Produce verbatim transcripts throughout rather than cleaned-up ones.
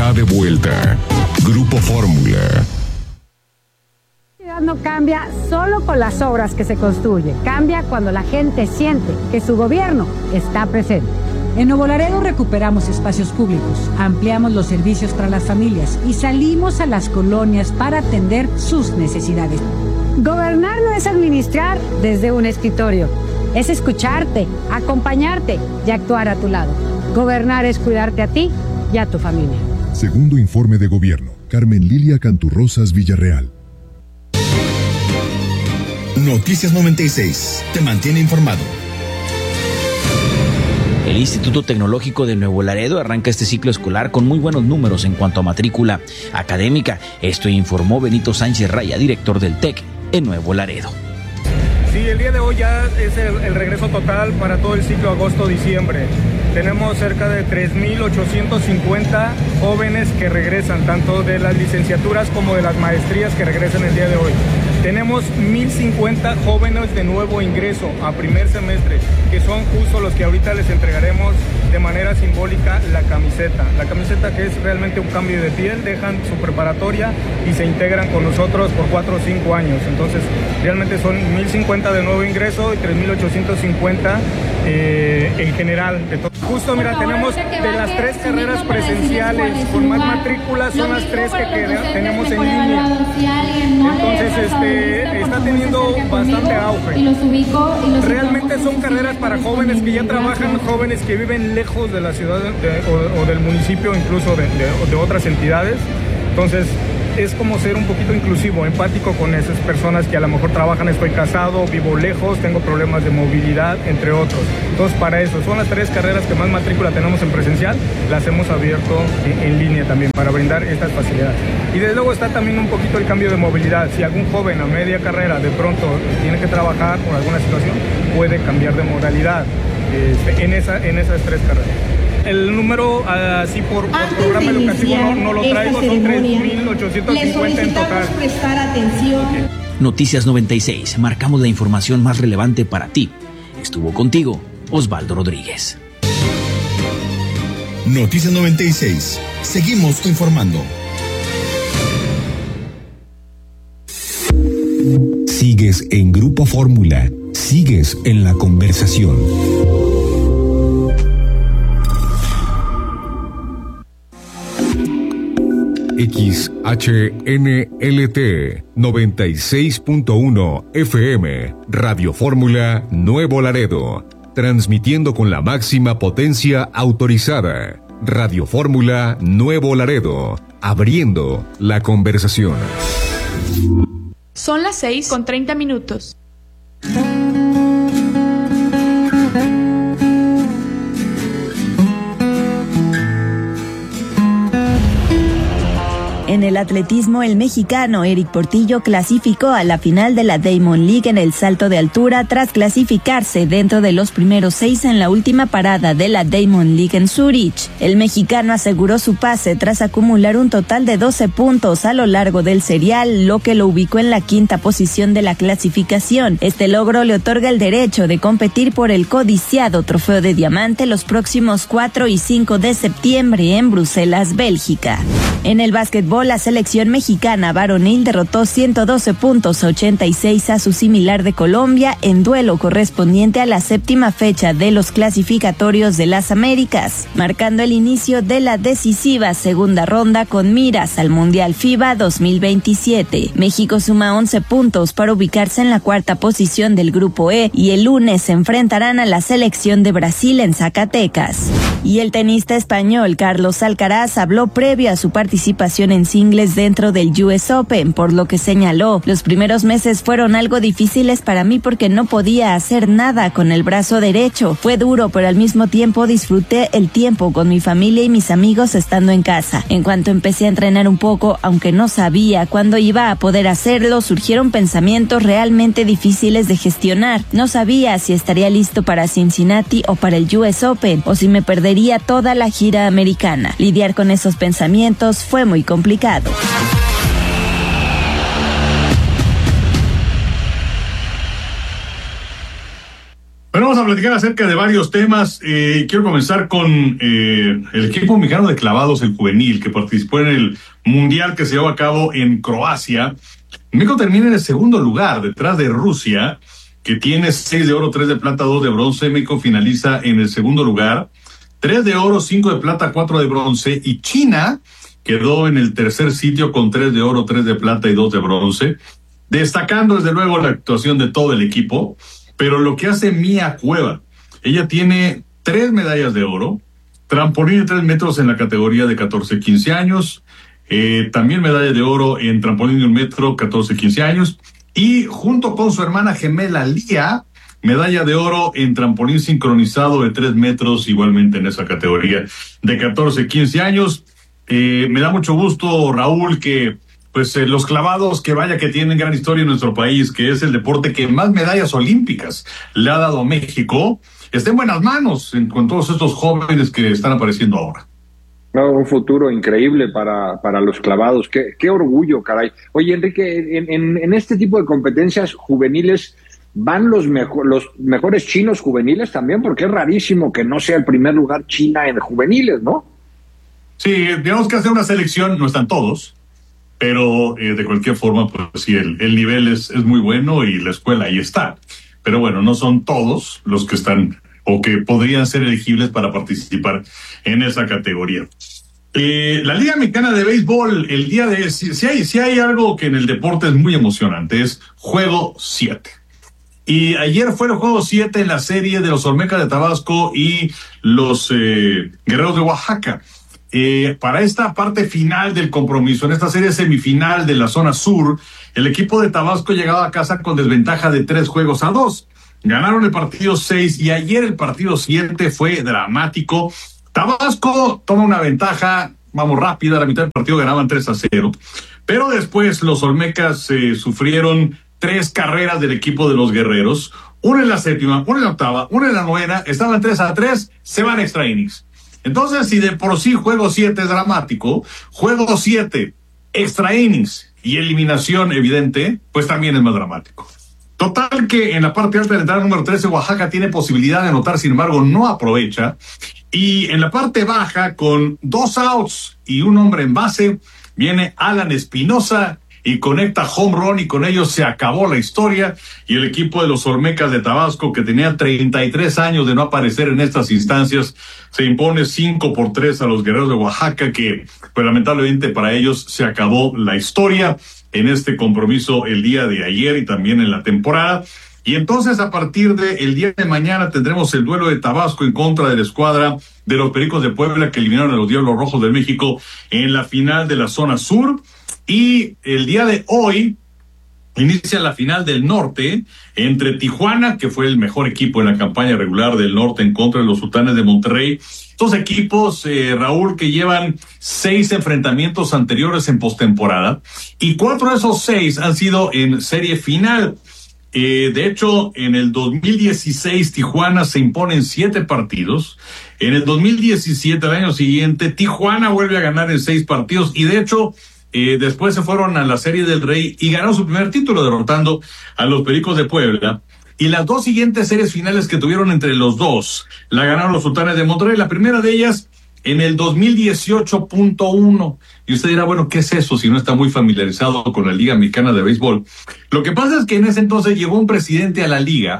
está de vuelta. Grupo Fórmula. La ciudad no cambia solo con las obras que se construyen, cambia cuando la gente siente que su gobierno está presente. En Nuevo Laredo recuperamos espacios públicos, ampliamos los servicios para las familias y salimos a las colonias para atender sus necesidades. Gobernar no es administrar desde un escritorio, es escucharte, acompañarte y actuar a tu lado. Gobernar es cuidarte a ti y a tu familia. Segundo informe de gobierno, Carmen Lilia Canturrosas Villarreal. Noticias noventa y seis, te mantiene informado. El Instituto Tecnológico de Nuevo Laredo arranca este ciclo escolar con muy buenos números en cuanto a matrícula académica. Esto informó Benito Sánchez Raya, director del TEC en Nuevo Laredo. Sí, el día de hoy ya es el, el regreso total para todo el ciclo agosto-diciembre. Tenemos cerca de tres mil ochocientos cincuenta jóvenes que regresan, tanto de las licenciaturas como de las maestrías que regresan el día de hoy. Tenemos mil cincuenta jóvenes de nuevo ingreso a primer semestre, que son justo los que ahorita les entregaremos de manera simbólica la camiseta. La camiseta que es realmente un cambio de piel, dejan su preparatoria y se integran con nosotros por cuatro o cinco años. Entonces, realmente son mil cincuenta de nuevo ingreso y tres mil ochocientos cincuenta eh, en general. De todo. Justo, mira, tenemos de las tres carreras presenciales con más matrículas, son las tres que queda, tenemos en línea. Entonces, este, está teniendo bastante auge. Realmente son carreras para jóvenes que ya trabajan, jóvenes que viven lejos de la ciudad de, o, o del municipio, incluso de, de, de otras entidades. Entonces, es como ser un poquito inclusivo, empático con esas personas que a lo mejor trabajan, estoy casado, vivo lejos, tengo problemas de movilidad, entre otros. Entonces, para eso, son las tres carreras que más matrícula tenemos en presencial, las hemos abierto en, en línea también para brindar estas facilidades. Y desde luego está también un poquito el cambio de movilidad. Si algún joven a media carrera de pronto tiene que trabajar por alguna situación, puede cambiar de modalidad este, en, esa, en esas tres carreras. El número así por, por programa educativo no, no lo traigo, son tres mil ochocientos cincuenta en total. Prestar atención. Okay. Noticias noventa y seis, marcamos la información más relevante para ti. Estuvo contigo Osvaldo Rodríguez. Noticias noventa y seis, seguimos informando. Sigues en Grupo Fórmula, sigues en la conversación. X H N L T noventa y seis punto uno F M, Radio Fórmula Nuevo Laredo, transmitiendo con la máxima potencia autorizada. Radio Fórmula Nuevo Laredo, abriendo la conversación. Son las seis con treinta minutos. En el atletismo, el mexicano Eric Portillo clasificó a la final de la Diamond League en el salto de altura tras clasificarse dentro de los primeros seis en la última parada de la Diamond League en Zurich. El mexicano aseguró su pase tras acumular un total de doce puntos a lo largo del serial, lo que lo ubicó en la quinta posición de la clasificación. Este logro le otorga el derecho de competir por el codiciado trofeo de diamante los próximos cuatro y cinco de septiembre en Bruselas, Bélgica. En el básquetbol, la selección mexicana varonil derrotó ciento doce puntos a ochenta y seis a su similar de Colombia en duelo correspondiente a la séptima fecha de los clasificatorios de las Américas, marcando el inicio de la decisiva segunda ronda con miras al Mundial FIBA dos mil veintisiete. México suma once puntos para ubicarse en la cuarta posición del Grupo E y el lunes se enfrentarán a la selección de Brasil en Zacatecas. Y el tenista español Carlos Alcaraz habló previo a su participación en singles dentro del U S Open, por lo que señaló: los primeros meses fueron algo difíciles para mí porque no podía hacer nada con el brazo derecho. Fue duro, pero al mismo tiempo disfruté el tiempo con mi familia y mis amigos estando en casa. En cuanto empecé a entrenar un poco, aunque no sabía cuándo iba a poder hacerlo, surgieron pensamientos realmente difíciles de gestionar. No sabía si estaría listo para Cincinnati o para el U S Open, o si me perdería toda la gira americana. Lidiar con esos pensamientos fue muy complicado. Bueno, vamos a platicar acerca de varios temas. Eh, quiero comenzar con eh, el equipo mexicano de clavados, el juvenil, que participó en el mundial que se llevó a cabo en Croacia. México termina en el segundo lugar, detrás de Rusia, que tiene seis de oro, tres de plata, dos de bronce. México finaliza en el segundo lugar, tres de oro, cinco de plata, cuatro de bronce. Y China quedó en el tercer sitio con tres de oro, tres de plata y dos de bronce. Destacando desde luego la actuación de todo el equipo. Pero lo que hace Mía Cueva, ella tiene tres medallas de oro, trampolín de tres metros en la categoría de catorce a quince años, eh, también medalla de oro en trampolín de un metro, catorce a quince años, y junto con su hermana gemela Lía, medalla de oro en trampolín sincronizado de tres metros, igualmente en esa categoría de catorce a quince años. Eh, me da mucho gusto, Raúl, que pues eh, los clavados, que vaya que tienen gran historia en nuestro país, que es el deporte que más medallas olímpicas le ha dado a México, está en buenas manos en, con todos estos jóvenes que están apareciendo ahora. No, un futuro increíble para, para los clavados. Qué, qué orgullo, caray. Oye, Enrique, en, en, en este tipo de competencias juveniles, ¿van los, mejor, los mejores chinos juveniles también? Porque es rarísimo que no sea el primer lugar China en juveniles, ¿no? Sí, tenemos que hacer una selección, no están todos, pero eh, de cualquier forma, pues sí, el, el nivel es, es muy bueno y la escuela ahí está. Pero bueno, no son todos los que están o que podrían ser elegibles para participar en esa categoría. Eh, la Liga Mexicana de Béisbol, el día de... Si, si, hay, si hay algo que en el deporte es muy emocionante, es Juego siete. Y ayer fue el Juego siete en la serie de los Olmecas de Tabasco y los eh, Guerreros de Oaxaca. Eh, para esta parte final del compromiso, en esta serie semifinal de la zona sur, el equipo de Tabasco llegaba a casa con desventaja de tres juegos a dos. Ganaron el partido seis y ayer el partido siete fue dramático. Tabasco toma una ventaja, vamos, rápida, a la mitad del partido ganaban tres a cero. Pero después los Olmecas eh, sufrieron tres carreras del equipo de los Guerreros, una en la séptima, una en la octava, una en la novena, estaban tres a tres, se van extra innings. Entonces, si de por sí juego siete es dramático, juego siete, extra innings y eliminación evidente, pues también es más dramático. Total que en la parte alta de la entrada número trece, Oaxaca tiene posibilidad de anotar, sin embargo, no aprovecha. Y en la parte baja, con dos outs y un hombre en base, viene Alan Espinosa y conecta home run, y con ello se acabó la historia. Y el equipo de los Olmecas de Tabasco, que tenía treinta y tres años de no aparecer en estas instancias, se impone cinco por tres a los Guerreros de Oaxaca, que pues lamentablemente para ellos se acabó la historia en este compromiso el día de ayer y también en la temporada. Y entonces, a partir del día de mañana, tendremos el duelo de Tabasco en contra de la escuadra de los Pericos de Puebla, que eliminaron a los Diablos Rojos de México en la final de la zona sur. Y el día de hoy inicia la final del norte entre Tijuana, que fue el mejor equipo en la campaña regular del norte, en contra de los Sultanes de Monterrey. Dos equipos, eh, Raúl, que llevan seis enfrentamientos anteriores en postemporada, y cuatro de esos seis han sido en serie final. Eh, de hecho, en el dos mil dieciséis Tijuana se impone en siete partidos. En el dos mil diecisiete, el año siguiente, Tijuana vuelve a ganar en seis partidos, y de hecho Eh, después se fueron a la Serie del Rey y ganaron su primer título derrotando a los Pericos de Puebla. Y las dos siguientes series finales que tuvieron entre los dos la ganaron los Sultanes de Monterrey. La primera de ellas en el dos mil dieciocho punto uno. Y usted dirá, bueno, ¿qué es eso si no está muy familiarizado con la Liga Mexicana de Béisbol? Lo que pasa es que en ese entonces llegó un presidente a la liga,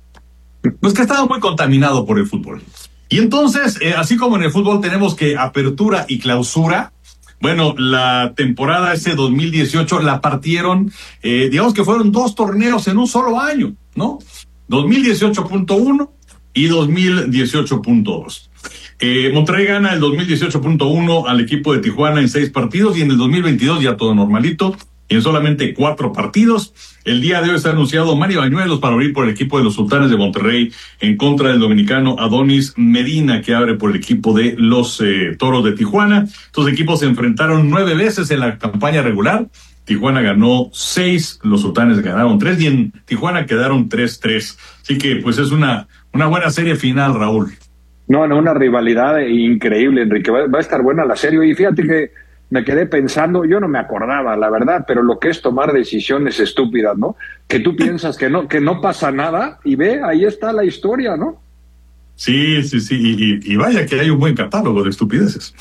pues que estaba muy contaminado por el fútbol. Y entonces, eh, así como en el fútbol tenemos que apertura y clausura, bueno, la temporada ese dos mil dieciocho la partieron, eh, digamos que fueron dos torneos en un solo año, ¿no? dos mil dieciocho punto uno y dos mil dieciocho punto dos. Eh, Monterrey gana el dos mil dieciocho punto uno al equipo de Tijuana en seis partidos, y en el dos mil veintidós ya todo normalito, en solamente cuatro partidos. El día de hoy está anunciado Mario Bañuelos para abrir por el equipo de los Sultanes de Monterrey en contra del dominicano Adonis Medina, que abre por el equipo de los eh, Toros de Tijuana. Estos equipos se enfrentaron nueve veces en la campaña regular. Tijuana ganó seis, los Sultanes ganaron tres, y en Tijuana quedaron tres tres. Así que pues es una, una buena serie final, Raúl. No, no, una rivalidad increíble, Enrique. Va, va a estar buena la serie. Y fíjate que me quedé pensando, yo no me acordaba, la verdad, pero lo que es tomar decisiones estúpidas, ¿no? Que tú piensas que no, que no pasa nada y ve, ahí está la historia, ¿no? Sí, sí, sí, y, y vaya que hay un buen catálogo de estupideces.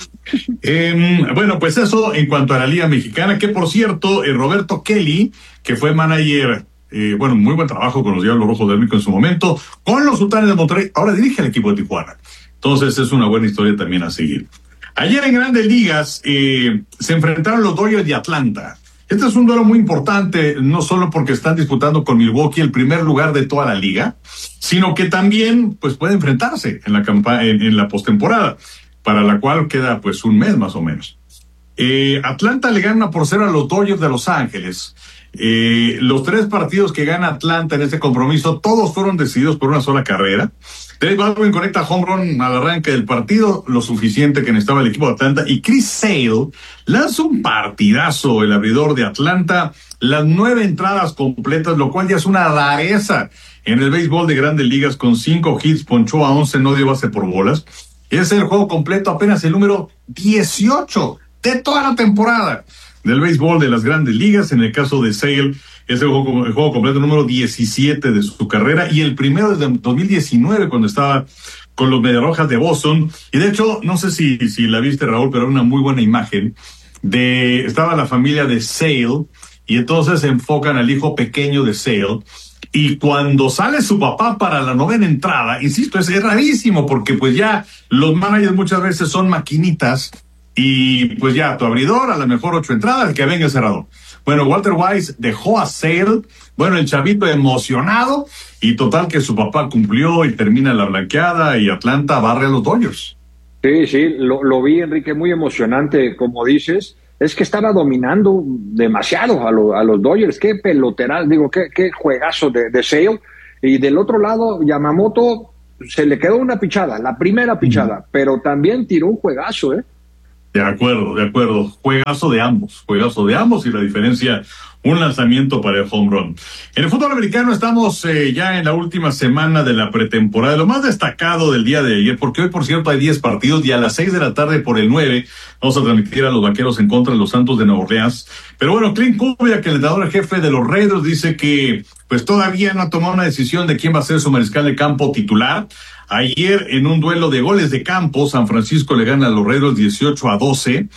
eh, bueno, pues eso en cuanto a la Liga Mexicana, que por cierto, eh, Roberto Kelly, que fue manager, eh, bueno, muy buen trabajo con los Diablos Rojos del México en su momento, con los Sultanes de Monterrey, ahora dirige el equipo de Tijuana. Entonces es una buena historia también a seguir. Ayer en Grandes Ligas eh, se enfrentaron los Dodgers de Atlanta. Este es un duelo muy importante, no solo porque están disputando con Milwaukee el primer lugar de toda la liga, sino que también pues puede enfrentarse en la campa en, en la postemporada, para la cual queda pues un mes más o menos. Eh, Atlanta le gana por cero a los Dodgers de Los Ángeles. Eh, los tres partidos que gana Atlanta en este compromiso, todos fueron decididos por una sola carrera. Dave Baldwin conecta home run al arranque del partido, lo suficiente que necesitaba el equipo de Atlanta, y Chris Sale lanza un partidazo, el abridor de Atlanta, las nueve entradas completas, lo cual ya es una rareza en el béisbol de Grandes Ligas, con cinco hits, ponchó a once, no dio base por bolas. Es el juego completo, apenas el número dieciocho de toda la temporada del béisbol de las Grandes Ligas. En el caso de Sale, es el juego, el juego completo número diecisiete de su carrera, y el primero desde dos mil diecinueve, cuando estaba con los Mediarrojas de Boston. Y de hecho, no sé si, si la viste, Raúl, pero era una muy buena imagen de, estaba la familia de Sale, y entonces se enfocan al hijo pequeño de Sale, y cuando sale su papá para la novena entrada, insisto, es, es rarísimo, porque pues ya los managers muchas veces son maquinitas, y pues ya, tu abridor, a lo mejor ocho entradas, que venga el cerrador. Bueno, Walter Wise dejó a Sale, bueno, el chavito emocionado, y total que su papá cumplió y termina la blanqueada, y Atlanta barre a los Dodgers. Sí, sí, lo, lo vi, Enrique, muy emocionante, como dices. Es que estaba dominando demasiado a, lo, a los Dodgers. Qué peloteral, digo, qué, qué juegazo de, de Sale. Y del otro lado, Yamamoto se le quedó una pichada, la primera pichada, mm. pero también tiró un juegazo, ¿eh? De acuerdo, de acuerdo. Juegazo de ambos, juegazo de ambos, y la diferencia, un lanzamiento para el home run. En el fútbol americano estamos eh, ya en la última semana de la pretemporada. Lo más destacado del día de ayer, porque hoy, por cierto, hay diez partidos, y a las seis de la tarde por el nueve vamos a transmitir a los Vaqueros en contra de los Santos de Nueva Orleans. Pero bueno, Clint Kubiak, el entrenador jefe de los Raiders, dice que pues todavía no ha tomado una decisión de quién va a ser su mariscal de campo titular. Ayer, en un duelo de goles de campo, San Francisco le gana a los Raiders dieciocho a doce.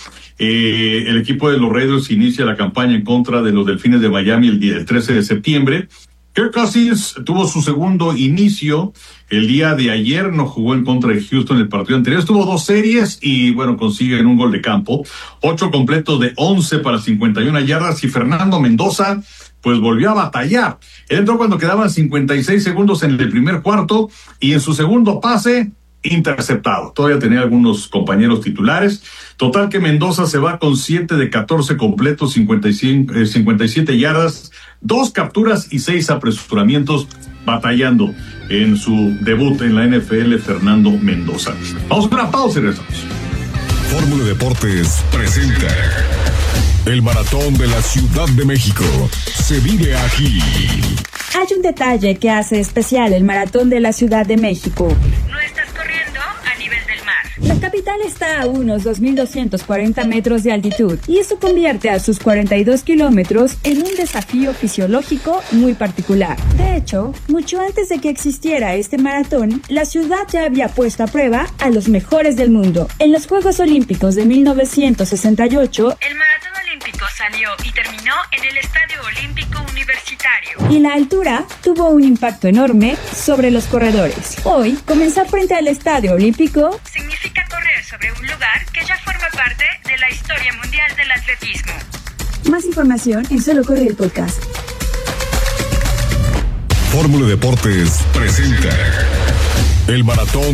Eh, el equipo de los Raiders inicia la campaña en contra de los Delfines de Miami el, día, el trece de septiembre. Kirk Cousins tuvo su segundo inicio el día de ayer, no jugó en contra de Houston el partido anterior, estuvo dos series y bueno, consiguen un gol de campo, ocho completos de once para cincuenta y una yardas, y Fernando Mendoza pues volvió a batallar. Él entró cuando quedaban cincuenta y seis segundos en el primer cuarto, y en su segundo pase, interceptado. Todavía tenía algunos compañeros titulares. Total que Mendoza se va con siete de catorce completos, cincuenta y cinco, eh, cincuenta y siete yardas, dos capturas y seis apresuramientos, batallando en su debut en la N F L, Fernando Mendoza. Vamos a una pausa y regresamos. Fórmula Deportes presenta el Maratón de la Ciudad de México. Se vive aquí. Hay un detalle que hace especial el Maratón de la Ciudad de México. No estás corriendo a nivel del mar. La capital está a unos dos mil doscientos cuarenta metros de altitud, y eso convierte a sus cuarenta y dos kilómetros en un desafío fisiológico muy particular. De hecho, mucho antes de que existiera este maratón, la ciudad ya había puesto a prueba a los mejores del mundo. En los Juegos Olímpicos de mil novecientos sesenta y ocho, el maratón olímpico salió y terminó en el Estadio Olímpico Universitario. Y la altura tuvo un impacto enorme sobre los corredores. Hoy, comenzar frente al Estadio Olímpico significa correr sobre un lugar que ya forma parte de la historia mundial del atletismo. Más información en Solo Corre el Podcast. Fórmula Deportes presenta el Maratón